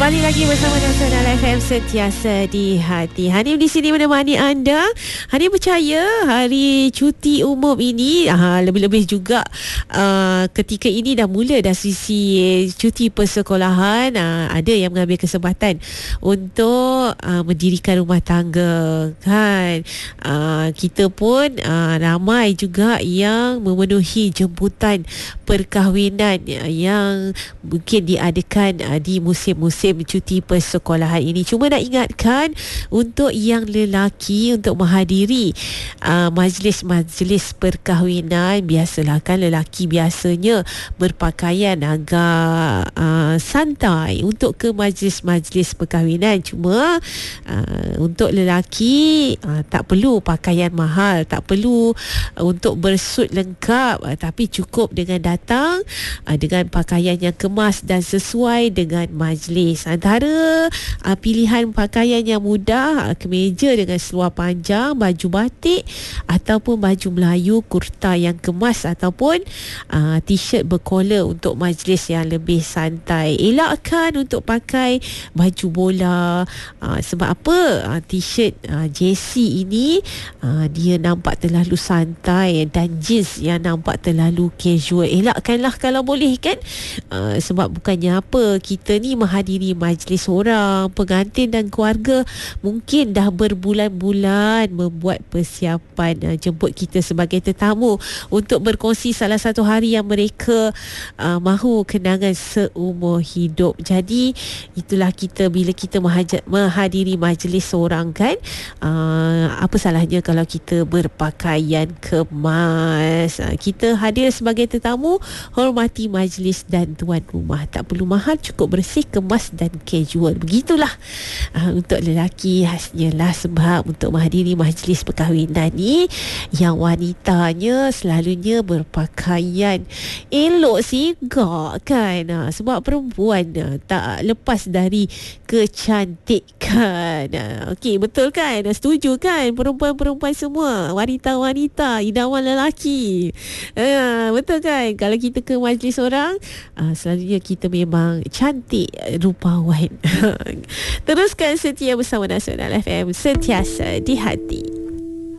Kembali lagi bersama Nasional FM Sentiasa di Hati. Hanif di sini menemani anda. Hanif percaya hari cuti umum ini lebih-lebih juga ketika ini dah mula dah sisi cuti persekolahan, ada yang mengambil kesempatan untuk mendirikan rumah tangga kan. Kita pun ramai juga yang memenuhi jemputan perkahwinan yang mungkin diadakan di musim-musim cuti persekolahan ini. Cuma nak ingatkan untuk yang lelaki untuk menghadiri majlis-majlis perkahwinan, biasalah kan lelaki biasanya berpakaian agak santai untuk ke majlis-majlis perkahwinan. Cuma untuk lelaki tak perlu pakaian mahal, tak perlu untuk bersut lengkap, tapi cukup dengan datang dengan pakaian yang kemas dan sesuai dengan majlis. Antara pilihan pakaian yang mudah, kemeja dengan seluar panjang, baju batik ataupun baju Melayu, kurta yang kemas ataupun t-shirt berkollar untuk majlis yang lebih santai. Elakkan untuk pakai baju bola. Sebab apa? T-shirt jersey ini dia nampak terlalu santai dan jeans yang nampak terlalu casual. Elakkanlah kalau boleh kan. Sebab bukannya apa, kita ni menghadiri majlis orang, pengantin dan keluarga mungkin dah berbulan-bulan membuat persiapan jemput kita sebagai tetamu untuk berkongsi salah satu hari yang mereka mahu kenangan seumur hidup. Jadi itulah kita bila kita menghadiri majlis orang kan, apa salahnya kalau kita berpakaian kemas. Kita hadir sebagai tetamu, hormati majlis dan tuan rumah. Tak perlu mahal, cukup bersih, kemas dan casual. Begitulah untuk lelaki khasnya lah. Sebab untuk menghadiri majlis perkahwinan ni, yang wanitanya selalunya berpakaian elok sigak kan. Sebab perempuan tak lepas dari kecantikan. Okey, betul kan? Setuju kan? Perempuan-perempuan semua, wanita-wanita idaman lelaki. Betul kan? Kalau kita ke majlis orang, selalunya kita memang cantik rupawan. Teruskan setia bersama Nasional FM, sentiasa di hati.